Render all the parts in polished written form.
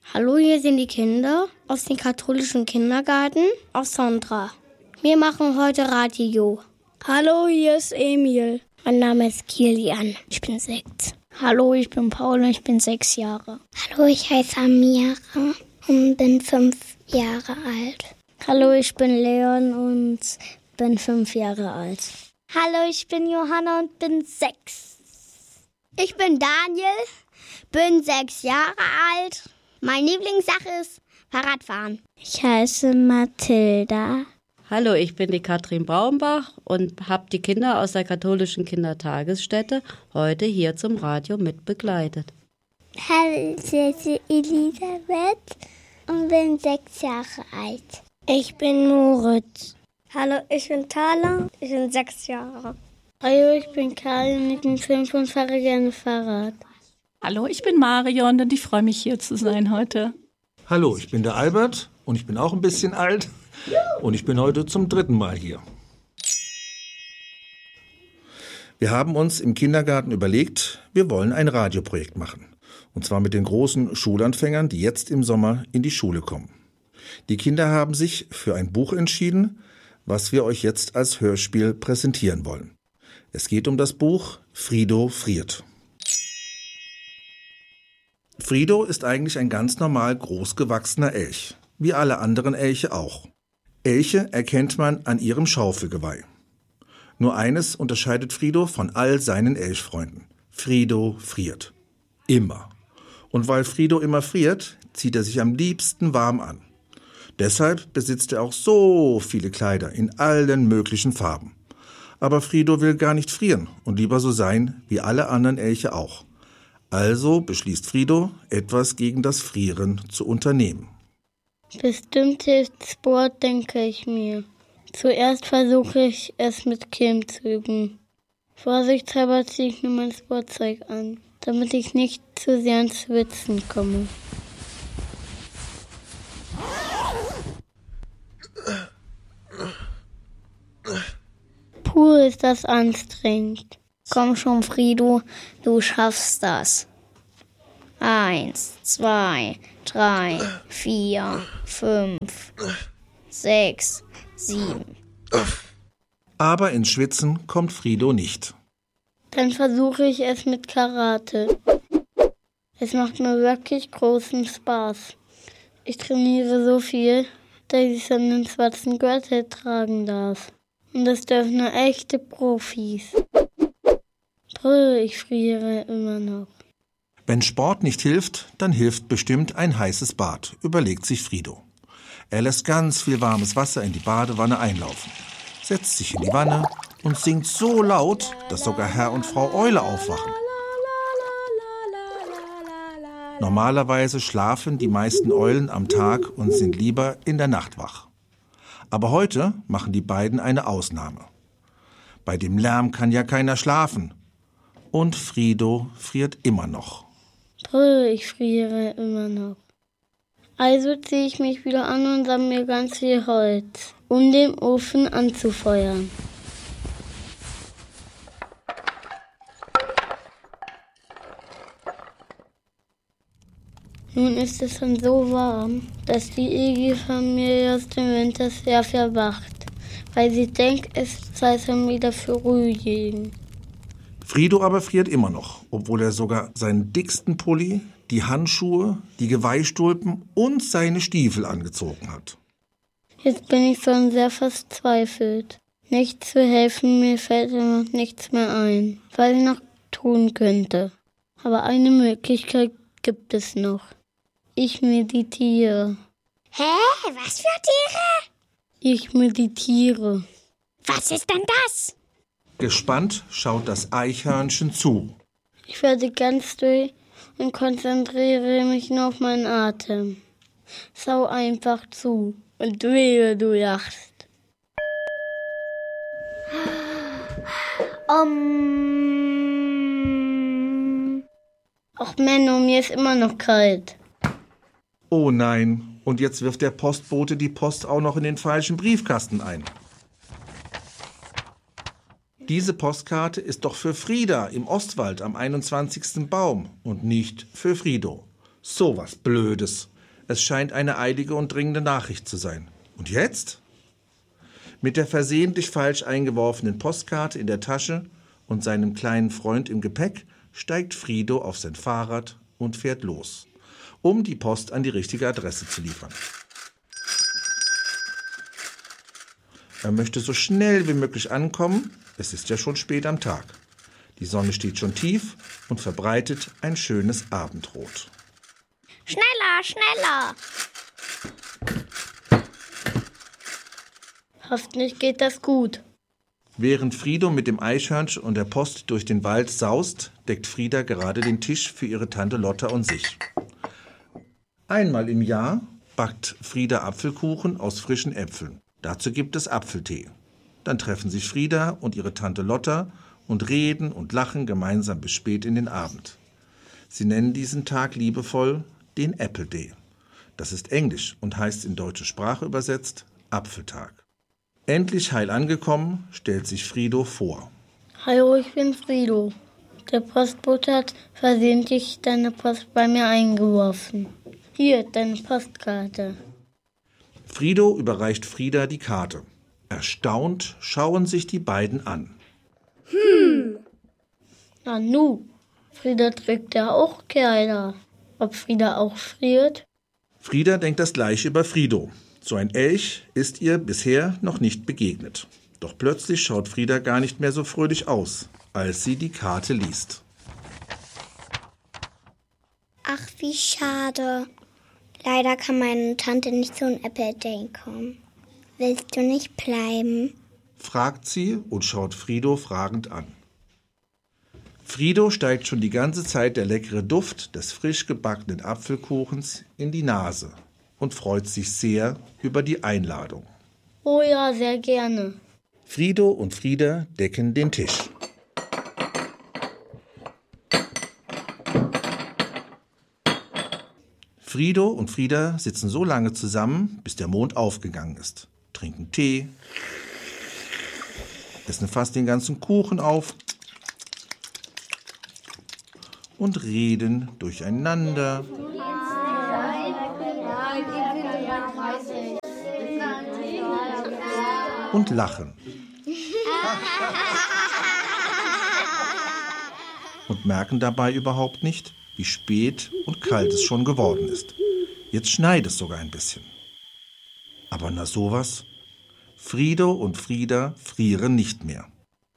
Hallo, hier sind die Kinder aus dem katholischen Kindergarten aus Sondra. Wir machen heute Radio. Hallo, hier ist Emil. Mein Name ist Kilian. Ich bin 6. Hallo, ich bin Paul und ich bin 6 Jahre. Hallo, ich heiße Amira und bin 5 Jahre alt. Hallo, ich bin Leon und bin 5 Jahre alt. Hallo, ich bin Johanna und bin 6. Ich bin Daniel, bin 6 Jahre alt. Meine Lieblingssache ist Fahrradfahren. Ich heiße Mathilda. Hallo, ich bin die Katrin Braumbach und habe die Kinder aus der katholischen Kindertagesstätte heute hier zum Radio mit begleitet. Hallo, ich heiße Elisabeth und bin 6 Jahre alt. Ich bin Moritz. Hallo, ich bin Thala, ich bin 6 Jahre. Hallo, ich bin Karl und ich bin 5 und fahre gerne Fahrrad. Hallo, ich bin Marion und ich freue mich, hier zu sein heute. Hallo, ich bin der Albert und ich bin auch ein bisschen alt und ich bin heute zum 3. Mal hier. Wir haben uns im Kindergarten überlegt, wir wollen ein Radioprojekt machen. Und zwar mit den großen Schulanfängern, die jetzt im Sommer in die Schule kommen. Die Kinder haben sich für ein Buch entschieden, was wir euch jetzt als Hörspiel präsentieren wollen. Es geht um das Buch Frido friert. Frido ist eigentlich ein ganz normal großgewachsener Elch, wie alle anderen Elche auch. Elche erkennt man an ihrem Schaufelgeweih. Nur eines unterscheidet Frido von all seinen Elchfreunden. Frido friert. Immer. Und weil Frido immer friert, zieht er sich am liebsten warm an. Deshalb besitzt er auch so viele Kleider in allen möglichen Farben. Aber Frido will gar nicht frieren und lieber so sein wie alle anderen Elche auch. Also beschließt Frido, etwas gegen das Frieren zu unternehmen. Bestimmt hilft Sport, denke ich mir. Zuerst versuche ich es mit Kim zu üben. Vorsichtshalber ziehe ich nur mein Sportzeug an, damit ich nicht zu sehr ins Schwitzen komme. Puh, ist das anstrengend. Komm schon, Frido, du schaffst das. 1, 2, 3, 4, 5, 6, 7. Aber ins Schwitzen kommt Frido nicht. Dann versuche ich es mit Karate. Es macht mir wirklich großen Spaß. Ich trainiere so viel, dass ich so einen schwarzen Gürtel tragen darf. Und das dürfen nur echte Profis. Ich friere immer noch. Wenn Sport nicht hilft, dann hilft bestimmt ein heißes Bad, überlegt sich Frido. Er lässt ganz viel warmes Wasser in die Badewanne einlaufen, setzt sich in die Wanne und singt so laut, dass sogar Herr und Frau Eule aufwachen. Normalerweise schlafen die meisten Eulen am Tag und sind lieber in der Nacht wach. Aber heute machen die beiden eine Ausnahme. Bei dem Lärm kann ja keiner schlafen. Und Frido friert immer noch. Ich friere immer noch. Also ziehe ich mich wieder an und sammle ganz viel Holz, um den Ofen anzufeuern. Nun ist es schon so warm, dass die Igel-Familie aus dem Winterschlaf erwacht, weil sie denkt, es sei schon wieder Frühling. Frido aber friert immer noch, obwohl er sogar seinen dicksten Pulli, die Handschuhe, die Geweihstulpen und seine Stiefel angezogen hat. Jetzt bin ich schon sehr verzweifelt. Nichts zu helfen, mir fällt noch nichts mehr ein, was ich noch tun könnte. Aber eine Möglichkeit gibt es noch. Ich meditiere. Hä? Was für Tiere? Ich meditiere. Was ist denn das? Gespannt schaut das Eichhörnchen zu. Ich werde ganz still und konzentriere mich nur auf meinen Atem. Schau einfach zu und wehe, du lachst. Ach Menno, mir ist immer noch kalt. Oh nein, und jetzt wirft der Postbote die Post auch noch in den falschen Briefkasten ein. Diese Postkarte ist doch für Frieda im Ostwald am 21. Baum und nicht für Frido. So was Blödes. Es scheint eine eilige und dringende Nachricht zu sein. Und jetzt? Mit der versehentlich falsch eingeworfenen Postkarte in der Tasche und seinem kleinen Freund im Gepäck steigt Frido auf sein Fahrrad und fährt los, um die Post an die richtige Adresse zu liefern. Er möchte so schnell wie möglich ankommen, es ist ja schon spät am Tag. Die Sonne steht schon tief und verbreitet ein schönes Abendrot. Schneller, schneller! Hoffentlich geht das gut. Während Frido mit dem Eichhörnchen und der Post durch den Wald saust, deckt Frieda gerade den Tisch für ihre Tante Lotta und sich. Einmal im Jahr backt Frieda Apfelkuchen aus frischen Äpfeln. Dazu gibt es Apfeltee. Dann treffen sich Frieda und ihre Tante Lotta und reden und lachen gemeinsam bis spät in den Abend. Sie nennen diesen Tag liebevoll den Apple Day. Das ist Englisch und heißt in deutsche Sprache übersetzt Apfeltag. Endlich heil angekommen, stellt sich Frido vor. Hallo, ich bin Frido. Der Postbote hat versehentlich deine Post bei mir eingeworfen. Hier, deine Postkarte. Frido überreicht Frieda die Karte. Erstaunt schauen sich die beiden an. Nanu, Frieda trägt ja auch Kleider. Ob Frieda auch friert? Frieda denkt das gleiche über Frido. So ein Elch ist ihr bisher noch nicht begegnet. Doch plötzlich schaut Frieda gar nicht mehr so fröhlich aus, als sie die Karte liest. Ach, wie schade. Leider kann meine Tante nicht zu einem Apple Day kommen. Willst du nicht bleiben? Fragt sie und schaut Frido fragend an. Frido steigt schon die ganze Zeit der leckere Duft des frisch gebackenen Apfelkuchens in die Nase und freut sich sehr über die Einladung. Oh ja, sehr gerne. Frido und Frieda decken den Tisch. Frido und Frieda sitzen so lange zusammen, bis der Mond aufgegangen ist, trinken Tee, essen fast den ganzen Kuchen auf und reden durcheinander. Und lachen. Und merken dabei überhaupt nicht, wie spät und kalt es schon geworden ist. Jetzt schneit es sogar ein bisschen. Aber na sowas, Frido und Frieda frieren nicht mehr.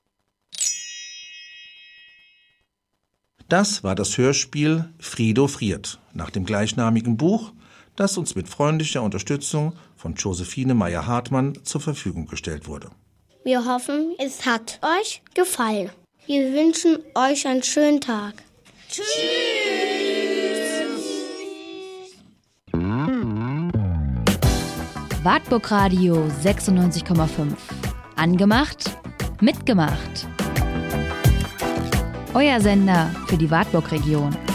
Das war das Hörspiel Frido friert, nach dem gleichnamigen Buch, das uns mit freundlicher Unterstützung von Josephine Meyer-Hartmann zur Verfügung gestellt wurde. Wir hoffen, es hat euch gefallen. Wir wünschen euch einen schönen Tag. Tschüss! Wartburg Radio 96,5. Angemacht, mitgemacht. Euer Sender für die Wartburg-Region.